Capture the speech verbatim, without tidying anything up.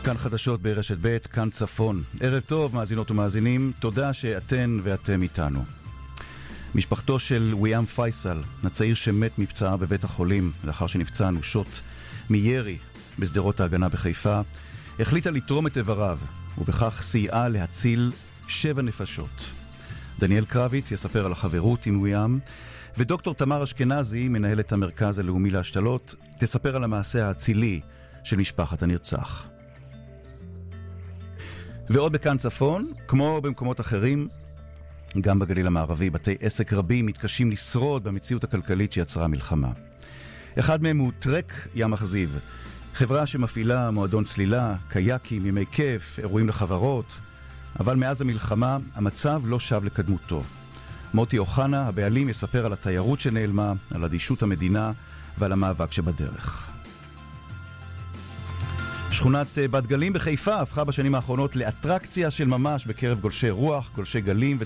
כאן חדשות ברשת ב', כאן צפון. ערב טוב, מאזינות ומאזינים, תודה שאתן ואתם איתנו. משפחתו של ויאם פייסל, הצעיר שמת מפצעה בבית החולים לאחר שנפצע אנושות מירי בסדרות ההגנה בחיפה, החליטה לתרום את איבריו, ובכך סייעה להציל שבע נפשות. דניאל קרביץ יספר על החברות עם ויאם, ודוקטור תמר אשכנזי, מנהלת המרכז הלאומי להשתלות, תספר על המעשה האצילי של משפחת הנרצח. ועוד בכאן צפון, כמו במקומות אחרים, גם בגליל המערבי, בתי עסק רבים מתקשים לשרוד במציאות הכלכלית שיצרה המלחמה. אחד מהם הוא טרק ים אכזיב, חברה שמפעילה מועדון צלילה, קייקים, ימי כיף, אירועים לחברות, אבל מאז המלחמה המצב לא שב לקדמותו. מוטי אוחנה, הבעלים, יספר על התיירות שנעלמה, על אדישות המדינה ועל המאבק שבדרך. שכונת בת גלים בחיפה הפכה בשנים האחרונות לאטרקציה של ממש בקרב גולשי רוח, גולשי גלים